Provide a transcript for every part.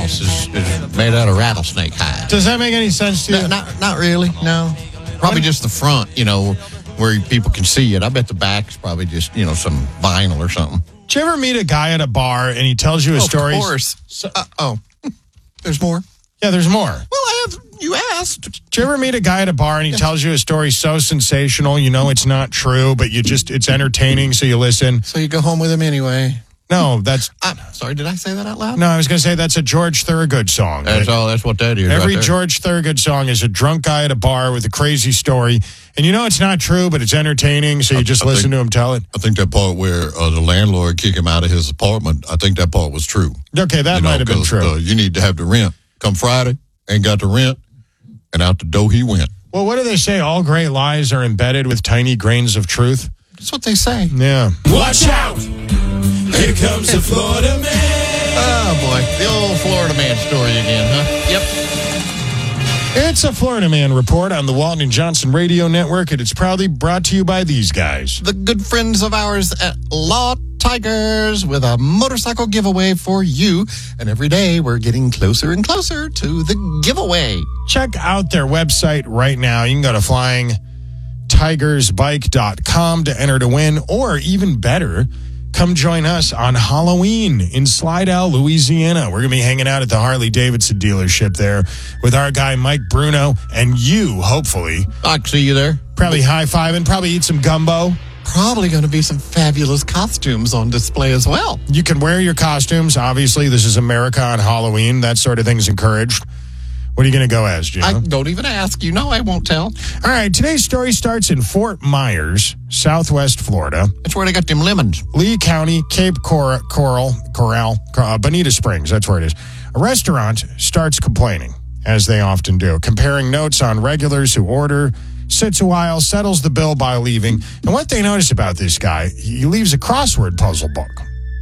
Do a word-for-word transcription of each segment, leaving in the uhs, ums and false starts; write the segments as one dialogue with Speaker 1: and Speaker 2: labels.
Speaker 1: house is, is made out of rattlesnake hide.
Speaker 2: Does that make any sense to you?
Speaker 1: No, not, not really, no. Probably just the front, you know, where people can see it. I bet the back's probably just, you know, some vinyl or something.
Speaker 2: Did you ever meet a guy at a bar and he tells you a
Speaker 1: Oh,
Speaker 2: story?
Speaker 1: Of course.
Speaker 2: So,
Speaker 1: uh, oh, there's more?
Speaker 2: Yeah, there's more.
Speaker 1: Well, I have, you asked.
Speaker 2: Did you ever meet a guy at a bar and he
Speaker 1: yes.
Speaker 2: tells you a story so sensational, you know it's not true, but you just, it's entertaining, so you listen?
Speaker 1: So you go home with him anyway?
Speaker 2: No, that's...
Speaker 1: I'm sorry, did I say that out loud?
Speaker 2: No, I was going to say that's a George Thorogood song.
Speaker 1: That's
Speaker 2: It-
Speaker 1: all. That's what that is.
Speaker 2: Every
Speaker 1: right there.
Speaker 2: George Thorogood song is a drunk guy at a bar with a crazy story. And you know it's not true, but it's entertaining, so you just
Speaker 1: I
Speaker 2: listen
Speaker 1: think-
Speaker 2: to him tell it.
Speaker 1: I think that part where uh, the landlord kicked him out of his apartment, I think that part was true.
Speaker 2: Okay, that
Speaker 1: You know,
Speaker 2: might have been
Speaker 1: 'cause,
Speaker 2: true.
Speaker 1: Uh, you need to have the rent. Come Friday, ain't got the rent, and out the door he went.
Speaker 2: Well, what do they say? All great lies are embedded with tiny grains of truth.
Speaker 1: That's what they say.
Speaker 2: Yeah.
Speaker 3: Watch out! Here comes the Florida man.
Speaker 1: Oh, boy. The old Florida man story again, huh? Yep.
Speaker 2: It's a Florida Man report on the Walton and Johnson Radio Network, and it's proudly brought to you by these guys.
Speaker 1: The good friends of ours at Law Tigers with a motorcycle giveaway for you. And every day we're getting closer and closer to the giveaway.
Speaker 2: Check out their website right now. You can go to flying tigers bike dot com to enter to win, or even better, come join us on Halloween in Slidell, Louisiana. We're going to be hanging out at the Harley-Davidson dealership there with our guy Mike Bruno and you, hopefully.
Speaker 1: I can see you there.
Speaker 2: Probably high-fiving, probably eat some gumbo.
Speaker 1: Probably going to be some fabulous costumes on display as well.
Speaker 2: You can wear your costumes. Obviously, this is America on Halloween. That sort of thing's encouraged. What are you going to go as, Gino?
Speaker 1: I don't even ask. You know I won't tell.
Speaker 2: All right, today's story starts in Fort Myers, Southwest Florida.
Speaker 1: That's where they got them lemons.
Speaker 2: Lee County, Cape Cor- Coral, Corral, uh, Bonita Springs. That's where it is. A restaurant starts complaining, as they often do, comparing notes on regulars who order, sits a while, settles the bill by leaving. And what they notice about this guy, he leaves a crossword puzzle book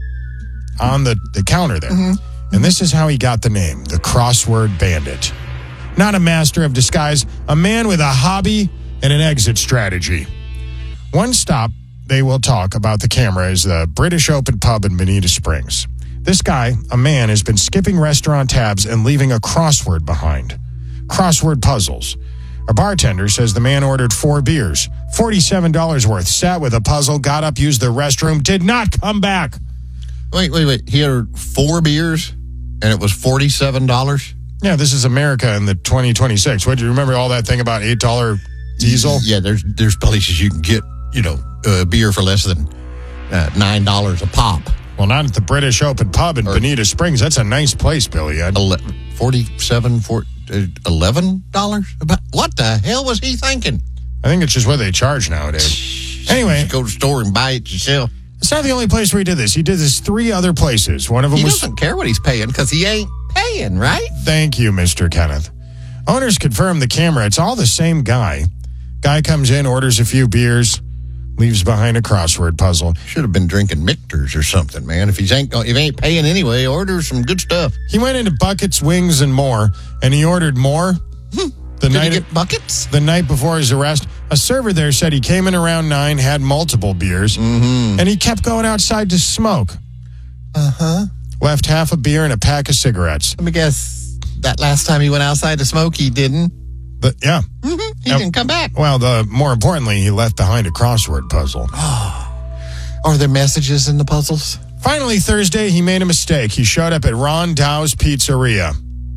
Speaker 2: on the, the counter there. Mm-hmm. And this is how he got the name, the Crossword Bandit. Not a master of disguise, a man with a hobby and an exit strategy. One stop they will talk about the camera is the British Open Pub in Bonita Springs. This guy, a man, has been skipping restaurant tabs and leaving a crossword behind. Crossword puzzles. A bartender says the man ordered four beers, forty-seven dollars worth, sat with a puzzle, got up, used the restroom, did not come back.
Speaker 1: Wait, wait, wait. He ordered four beers, and it was forty-seven dollars?
Speaker 2: Yeah, this is America in the twenty twenty-six. What, do you remember all that thing about eight dollars diesel?
Speaker 1: Yeah, there's there's places you can get, you know, uh, beer for less than uh, nine dollars a pop.
Speaker 2: Well, not at the British Open Pub in or, Bonita Springs. That's a nice place, Billy.
Speaker 1: Ele- forty-seven, four, uh, eleven dollars? About, what the hell was he thinking?
Speaker 2: I think it's just what they charge nowadays. Anyway.
Speaker 1: Just go to the store and buy it yourself.
Speaker 2: It's not the only place where he did this. He did this three other places. One of them
Speaker 1: he
Speaker 2: was...
Speaker 1: He doesn't care what he's paying because he ain't paying, right?
Speaker 2: Thank you, Mister Kenneth. Owners confirm the camera. It's all the same guy. Guy comes in, orders a few beers, leaves behind a crossword puzzle.
Speaker 1: Should have been drinking Michter's or something, man. If he ain't if he ain't paying anyway, order some good stuff.
Speaker 2: He went into buckets, wings, and more, and he ordered more.
Speaker 1: Hmm.
Speaker 2: The
Speaker 1: Did
Speaker 2: night
Speaker 1: he get buckets?
Speaker 2: The night before his arrest, a server there said he came in around nine, had multiple beers,
Speaker 1: mm-hmm.
Speaker 2: and he kept going outside to smoke.
Speaker 1: Uh-huh.
Speaker 2: Left half a beer and a pack of cigarettes.
Speaker 1: Let me guess. That last time he went outside to smoke, he didn't?
Speaker 2: But, yeah.
Speaker 1: Mm-hmm. He
Speaker 2: yep.
Speaker 1: didn't come back.
Speaker 2: Well, the more importantly, he left behind a crossword puzzle.
Speaker 1: Are there messages in the puzzles?
Speaker 2: Finally, Thursday, he made a mistake. He showed up at Ron Dow's Pizzeria.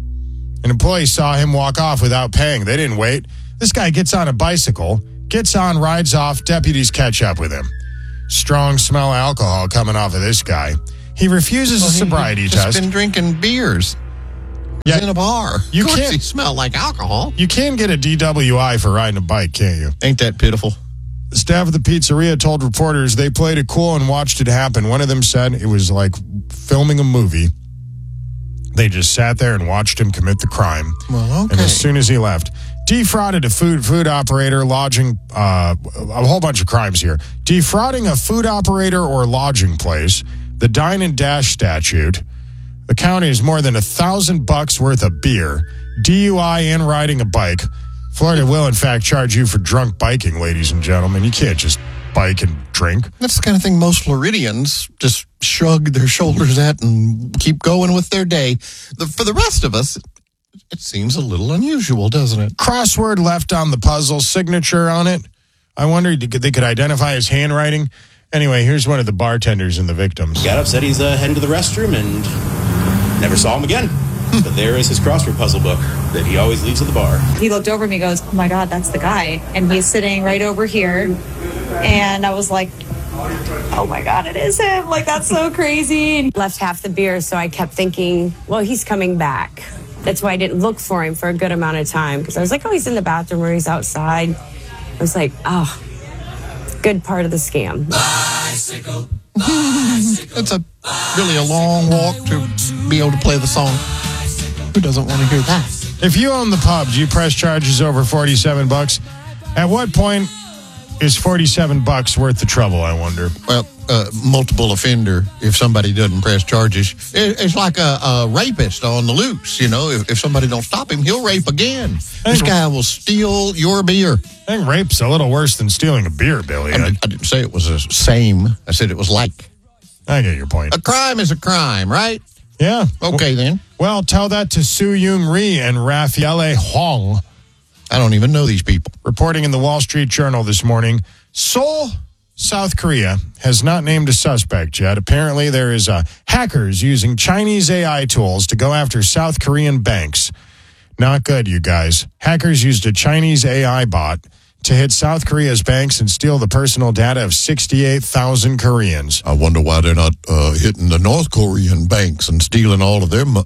Speaker 2: An employee saw him walk off without paying. They didn't wait. This guy gets on a bicycle, gets on, rides off. Deputies catch up with him. Strong smell of alcohol coming off of this guy. He refuses
Speaker 1: well,
Speaker 2: a sobriety
Speaker 1: he's
Speaker 2: test.
Speaker 1: He's been drinking beers.
Speaker 2: Yeah,
Speaker 1: he's in a bar.
Speaker 2: You
Speaker 1: of course
Speaker 2: can't,
Speaker 1: he smell like alcohol.
Speaker 2: You can get a D W I for riding a bike, can't you?
Speaker 1: Ain't that pitiful?
Speaker 2: The staff of the pizzeria told reporters they played it cool and watched it happen. One of them said it was like filming a movie. They just sat there and watched him commit the crime.
Speaker 1: Well, okay.
Speaker 2: And as soon as he left, defrauded a food food operator, lodging, uh, a whole bunch of crimes here. Defrauding a food operator or lodging place, the dine and dash statute. The county is more than a thousand bucks worth of beer, D U I and riding a bike. Florida will, in fact, charge you for drunk biking, ladies and gentlemen. You can't just bike and drink.
Speaker 1: That's the kind of thing most Floridians just shrug their shoulders at and keep going with their day. The, for the rest of us, it seems a little unusual, doesn't it?
Speaker 2: Crossword left on the puzzle, signature on it. I wonder if they could identify his handwriting. Anyway, here's one of the bartenders and the victims.
Speaker 4: Got up, said he's uh, heading to the restroom, and never saw him again. But there is his crossword puzzle book that he always leaves at the bar.
Speaker 5: He looked over at me and goes, oh my God, that's the guy. And he's sitting right over here. And I was like, oh my God, it is him. Like, that's so crazy. And
Speaker 6: left half the beer, so I kept thinking, well, he's coming back. That's why I didn't look for him for a good amount of time. Because I was like, oh, he's in the bathroom or he's outside. I was like, oh, good part of the scam.
Speaker 3: Bicycle, bicycle,
Speaker 1: It's a really a long walk to be able to play the song. Who doesn't want to hear that?
Speaker 2: If you own the pub, do you press charges over forty-seven bucks? At what point is forty-seven bucks worth the trouble, I wonder?
Speaker 1: Well, uh, multiple offender, if somebody doesn't press charges. It, it's like a, a rapist on the loose, you know. If, if somebody don't stop him, he'll rape again. This guy will steal your beer.
Speaker 2: I think rape's a little worse than stealing a beer, Billy.
Speaker 1: I,
Speaker 2: I,
Speaker 1: I didn't say it was the same. I said it was like.
Speaker 2: I get your point.
Speaker 1: A crime is a crime, right?
Speaker 2: Yeah.
Speaker 1: Okay, then.
Speaker 2: Well, tell that to Su Yung Ri and Raphael Hong.
Speaker 1: I don't even know these people.
Speaker 2: Reporting in the Wall Street Journal this morning, Seoul, South Korea, has not named a suspect yet. Apparently, there is uh, hackers using Chinese A I tools to go after South Korean banks. Not good, you guys. Hackers used a Chinese A I bot to hit South Korea's banks and steal the personal data of sixty-eight thousand Koreans.
Speaker 1: I wonder why they're not uh, hitting the North Korean banks and stealing all of their money.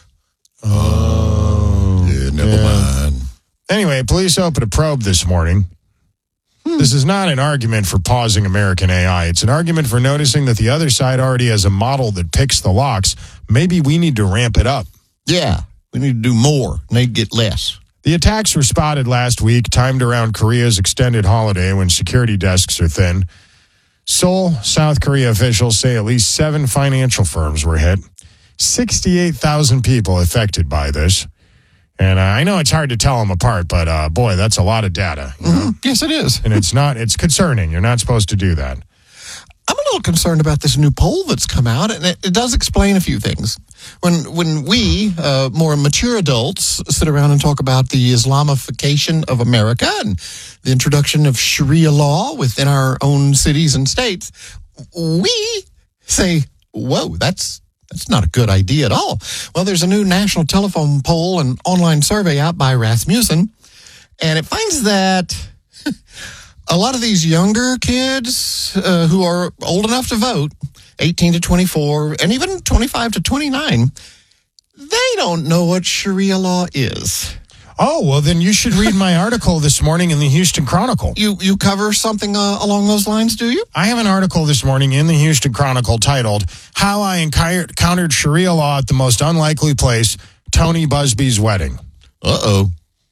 Speaker 1: Oh, yeah, never
Speaker 2: yeah.
Speaker 1: mind.
Speaker 2: Anyway, police opened a probe this morning. Hmm. This is not an argument for pausing American A I. It's an argument for noticing that the other side already has a model that picks the locks. Maybe we need to ramp it up.
Speaker 1: Yeah, we need to do more, and they get less.
Speaker 2: The attacks were spotted last week, timed around Korea's extended holiday when security desks are thin. Seoul, South Korea officials say at least seven financial firms were hit. sixty-eight thousand people affected by this. And uh, I know it's hard to tell them apart, but uh, boy, that's a lot of data. You know?
Speaker 1: Mm-hmm. Yes, it is.
Speaker 2: And it's not, it's concerning. You're not supposed to do that.
Speaker 1: I'm a little concerned about this new poll that's come out, and it, it does explain a few things. When when we, uh, more mature adults, sit around and talk about the Islamification of America and the introduction of Sharia law within our own cities and states, we say, whoa, that's that's not a good idea at all. Well, there's a new national telephone poll and online survey out by Rasmussen, and it finds that a lot of these younger kids uh, who are old enough to vote, eighteen to twenty-four, and even twenty-five to twenty-nine, they don't know what Sharia law is.
Speaker 2: Oh, well, then you should read my article this morning in the Houston Chronicle.
Speaker 1: You you cover something uh, along those lines, do you?
Speaker 2: I have an article this morning in the Houston Chronicle titled, How I Encountered Sharia Law at the Most Unlikely Place, Tony Busby's Wedding.
Speaker 1: Uh-oh.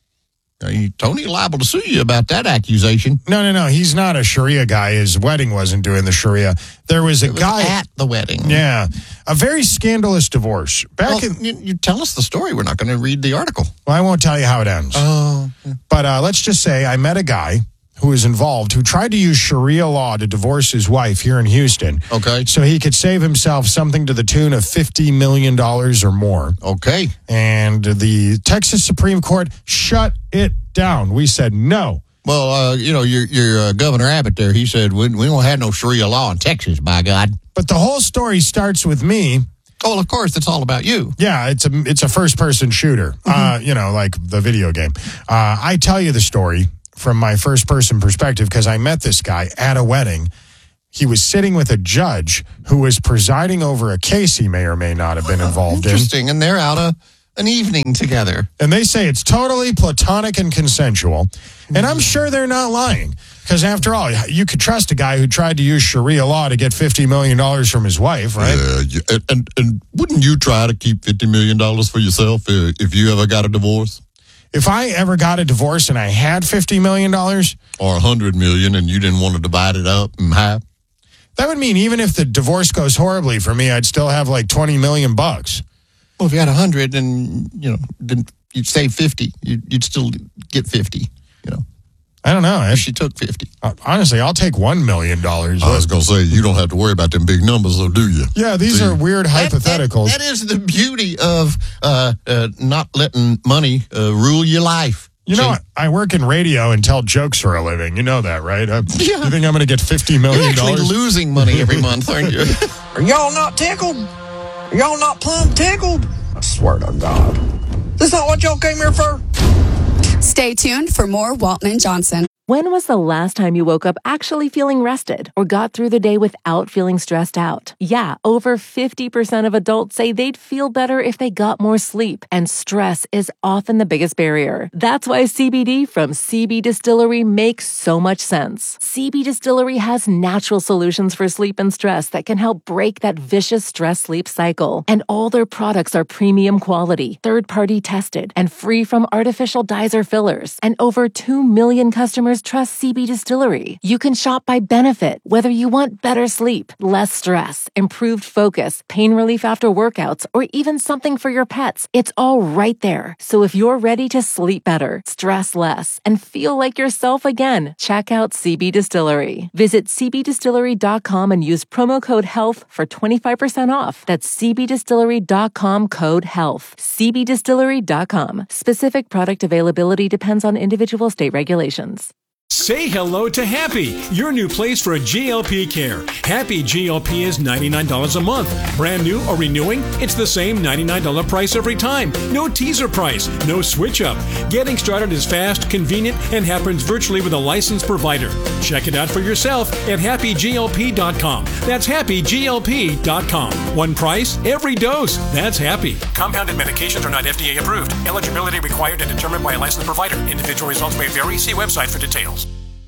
Speaker 1: Tony liable to sue you about that accusation.
Speaker 2: No, no, no. He's not a Sharia guy. His wedding wasn't doing the Sharia. There was a
Speaker 1: it was
Speaker 2: guy
Speaker 1: at the wedding.
Speaker 2: Yeah, a very scandalous divorce. Back
Speaker 1: well,
Speaker 2: in,
Speaker 1: you, you tell us the story. We're not going to read the article.
Speaker 2: Well, I won't tell you how it ends.
Speaker 1: Oh,
Speaker 2: but uh, let's just say I met a guy who was involved who tried to use Sharia law to divorce his wife here in Houston.
Speaker 1: Okay.
Speaker 2: So he could save himself something to the tune of fifty million dollars or more.
Speaker 1: Okay.
Speaker 2: And the Texas Supreme Court shut it down. We said no.
Speaker 1: Well, uh, you know, your your uh, Governor Abbott there, he said, we, we don't have no Sharia law in Texas, by God.
Speaker 2: But the whole story starts with me.
Speaker 1: Oh, well, of course, it's all about you.
Speaker 2: Yeah, it's a it's a first-person shooter, mm-hmm. uh, you know, like the video game. Uh, I tell you the story from my first-person perspective because I met this guy at a wedding. He was sitting with a judge who was presiding over a case he may or may not have been involved
Speaker 1: Interesting.
Speaker 2: in.
Speaker 1: Interesting, and they're out a, an evening together.
Speaker 2: And they say it's totally platonic and consensual. And I'm sure they're not lying. Because after all, you could trust a guy who tried to use Sharia law to get fifty million dollars from his wife, right?
Speaker 1: Yeah, and, and, and wouldn't you try to keep fifty million dollars for yourself if you ever got a divorce?
Speaker 2: If I ever got a divorce and I had fifty million dollars?
Speaker 1: Or one hundred million dollars and you didn't want to divide it up in half?
Speaker 2: That would mean even if the divorce goes horribly for me, I'd still have like twenty million bucks.
Speaker 1: Well, if you had one hundred and, you know, then you'd save fifty, you'd, you'd still get fifty, you know.
Speaker 2: I don't know. I,
Speaker 1: She took fifty.
Speaker 2: uh, honestly, I'll take one million dollars.
Speaker 7: I was going to say, you don't have to worry about them big numbers, though, do you?
Speaker 2: Yeah, these
Speaker 7: See,
Speaker 2: are weird
Speaker 1: That- that-
Speaker 2: hypotheticals.
Speaker 1: that is the beauty of uh, uh, not letting money uh, rule your life.
Speaker 2: You know,
Speaker 1: See?
Speaker 2: I work in radio and tell jokes for a living. You know that, right? Uh,
Speaker 1: Yeah.
Speaker 2: You think I'm going to get fifty
Speaker 1: You're
Speaker 2: million
Speaker 1: actually
Speaker 2: dollars?
Speaker 1: losing money every month, aren't you?
Speaker 8: Are y'all not tickled? Are y'all not plumb tickled? I swear to God. This not what y'all came here for?
Speaker 9: Stay tuned for more Walton and Johnson.
Speaker 10: When was the last time you woke up actually feeling rested or got through the day without feeling stressed out? Yeah, over fifty percent of adults say they'd feel better if they got more sleep, and stress is often the biggest barrier. That's why C B D from C B Distillery makes so much sense. C B Distillery has natural solutions for sleep and stress that can help break that vicious stress-sleep cycle. And all their products are premium quality, third-party tested, and free from artificial dyes or fillers. And over two million customers trust C B Distillery. You can shop by benefit, whether you want better sleep, less stress, improved focus, pain relief after workouts, or even something for your pets. It's all right there. So if you're ready to sleep better, stress less, and feel like yourself again, check out C B Distillery. Visit c b distillery dot com and use promo code HEALTH for twenty-five percent off. That's c b distillery dot com code HEALTH. c b distillery dot com. Specific product availability depends on individual state regulations.
Speaker 11: Say hello to Happy, your new place for G L P care. Happy G L P is ninety-nine dollars a month. Brand new or renewing, it's the same ninety-nine dollars price every time. No teaser price, no switch up. Getting started is fast, convenient, and happens virtually with a licensed provider. Check it out for yourself at happy g l p dot com. That's happy g l p dot com. One price, every dose. That's Happy. Compounded medications are not F D A approved. Eligibility required and determined by a licensed provider. Individual results may vary. See website for details.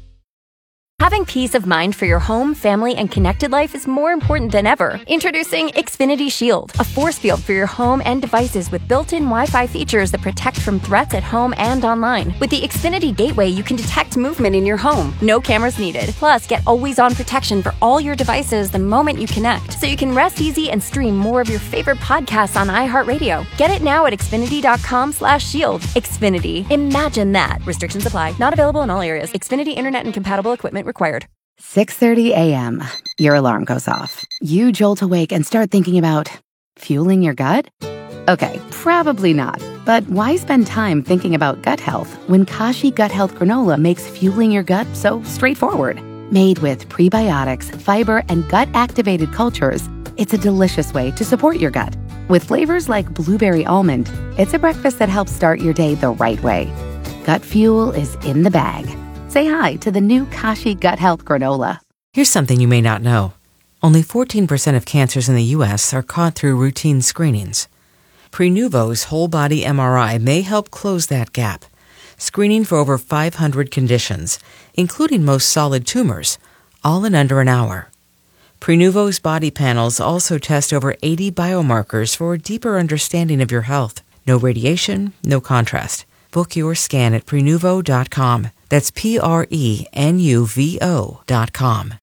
Speaker 12: Having peace of mind for your home, family, and connected life is more important than ever. Introducing Xfinity Shield, a force field for your home and devices with built-in Wi-Fi features that protect from threats at home and online. With the Xfinity Gateway, you can detect movement in your home. No cameras needed. Plus, get always-on protection for all your devices the moment you connect, so you can rest easy and stream more of your favorite podcasts on iHeartRadio. Get it now at xfinity dot com slash shield. Xfinity. Imagine that. Restrictions apply. Not available in all areas. Xfinity Internet and compatible equipment required.
Speaker 13: six thirty a.m. Your alarm goes off. You jolt awake and start thinking about fueling your gut? Okay, probably not. But why spend time thinking about gut health when Kashi Gut Health Granola makes fueling your gut so straightforward? Made with prebiotics, fiber, and gut-activated cultures, it's a delicious way to support your gut. With flavors like blueberry almond, it's a breakfast that helps start your day the right way. Gut fuel is in the bag. Say hi to the new Kashi Gut Health Granola.
Speaker 14: Here's something you may not know. Only fourteen percent of cancers in the U S are caught through routine screenings. Prenuvo's whole-body M R I may help close that gap, screening for over five hundred conditions, including most solid tumors, all in under an hour. Prenuvo's body panels also test over eighty biomarkers for a deeper understanding of your health. No radiation, no contrast. Book your scan at prenuvo dot com. That's P R E N U V O dot com.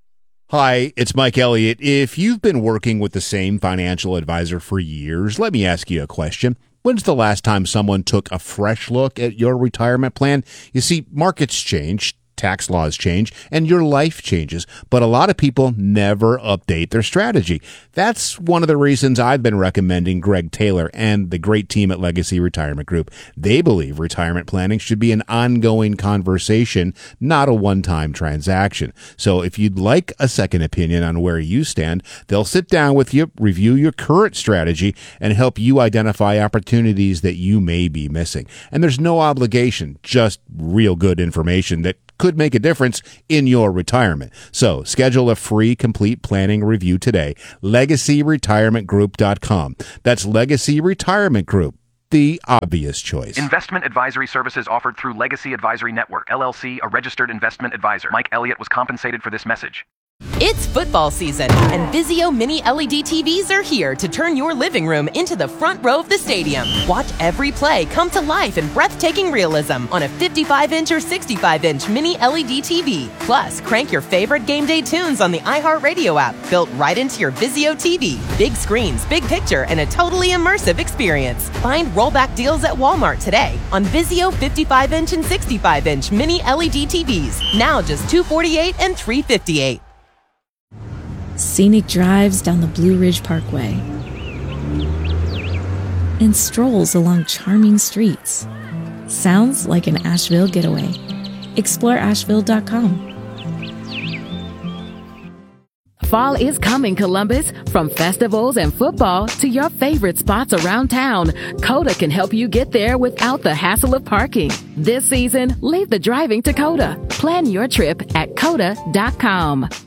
Speaker 15: Hi, it's Mike Elliott. If you've been working with the same financial advisor for years, let me ask you a question. When's the last time someone took a fresh look at your retirement plan? You see, markets change, tax laws change, and your life changes, but a lot of people never update their strategy. That's one of the reasons I've been recommending Greg Taylor and the great team at Legacy Retirement Group. They believe retirement planning should be an ongoing conversation, not a one-time transaction. So if you'd like a second opinion on where you stand, they'll sit down with you, review your current strategy, and help you identify opportunities that you may be missing. And there's no obligation, just real good information that could make a difference in your retirement. So schedule a free complete planning review today. legacy retirement group dot com. That's Legacy Retirement Group, the obvious choice.
Speaker 16: Investment advisory services offered through Legacy Advisory Network, L L C, a registered investment advisor. Mike Elliott was compensated for this message.
Speaker 17: It's football season, and Vizio Mini L E D T Vs are here to turn your living room into the front row of the stadium. Watch every play come to life in breathtaking realism on a fifty-five inch or sixty-five inch Mini L E D T V. Plus, crank your favorite game day tunes on the iHeartRadio app, built right into your Vizio T V. Big screens, big picture, and a totally immersive experience. Find rollback deals at Walmart today on Vizio fifty-five inch and sixty-five inch Mini L E D T Vs. Now just two hundred forty-eight dollars and three hundred fifty-eight dollars.
Speaker 18: Scenic drives down the Blue Ridge Parkway, and strolls along charming streets. Sounds like an Asheville getaway. Explore Asheville dot com.
Speaker 19: Fall is coming, Columbus. From festivals and football to your favorite spots around town, Coda can help you get there without the hassle of parking. This season, leave the driving to Coda. Plan your trip at Coda dot com.